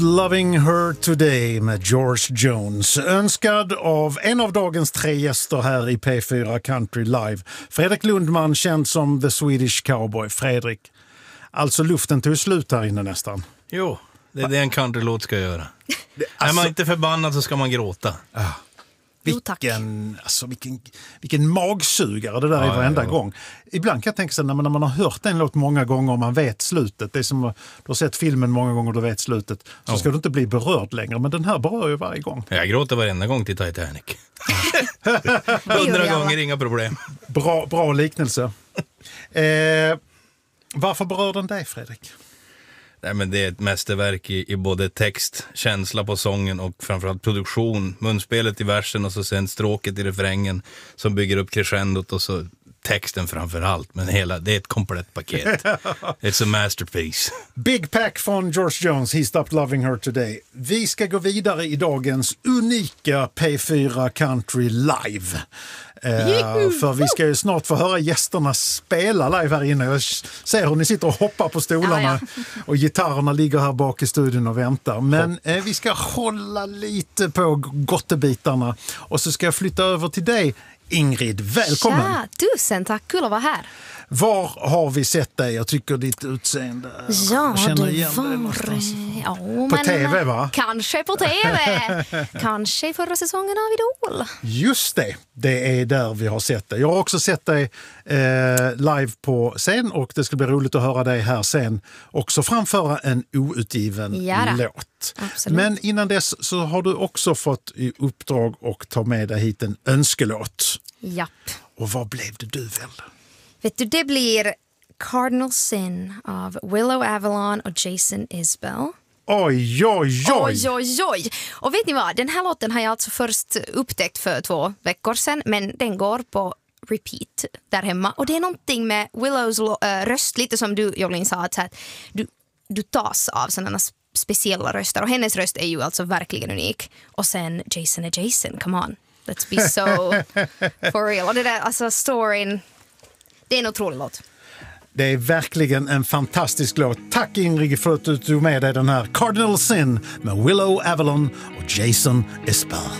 Loving Her Today med George Jones. Önskad av en av dagens 3 gäster här i P4 Country Live. Fredrik Lundman, känd som The Swedish Cowboy. Fredrik, alltså luften tog slut här inne nästan. Jo, det är det en countrylåt ska göra. Är man inte förbannad så ska man gråta. Vilken magsugare det där är varenda gång. Ibland kan jag tänka sig när man har hört en låt många gånger och man vet slutet. Det är som du har sett filmen många gånger och du vet slutet. Så ska du inte bli berörd längre. Men den här berör ju varje gång. Jag gråter varenda gång till Titanic. 100 gånger, inga problem. Bra liknelse. Varför berör den dig, Fredrik? Nej, men det är ett mästerverk i både text, känsla på sången och framförallt produktion. Munspelet i versen och så sen stråket i refrängen som bygger upp crescendot och så texten framförallt. Men det är ett komplett paket. It's a masterpiece. Big Pack från George Jones, He Stopped Loving Her Today. Vi ska gå vidare i dagens unika P4 Country Live. För vi ska ju snart få höra gästerna spela live här inne. Jag ser hur ni sitter och hoppar på stolarna och gitarrerna ligger här bak i studion och väntar. Men vi ska hålla lite på gottebitarna och så ska jag flytta över till dig, Ingrid. Välkommen! Ja, tusen tack, kul att vara här. Var har vi sett dig? Jag tycker ditt utseende... Ja, känner det igen dig någonstans. På TV, va? Kanske på TV. Kanske i förra säsongen av Idol. Just det är där vi har sett dig. Jag har också sett dig live på scen och det ska bli roligt att höra dig här sen också framföra en outgiven låt. Absolut. Men innan dess så har du också fått i uppdrag att ta med dig hit en önskelåt. Japp. Och vad blev det du väl? Vet du, det blir Cardinal Sin av Willow Avalon och Jason Isbell. Oj. Och vet ni vad? Den här låten har jag alltså först upptäckt för 2 veckor sedan. Men den går på repeat där hemma. Och det är någonting med Willows röst, lite som du, Jolin, sa, att du tas av sådana speciella röster. Och hennes röst är ju alltså verkligen unik. Och sen Jason är Jason, come on. Let's be so for real. Och det där, alltså storyn... Det är en otrolig låt. Det är verkligen en fantastisk låt. Tack Ingrid för att du tog med dig den här Cardinal Sin med Willow Avalon och Jason Isbell.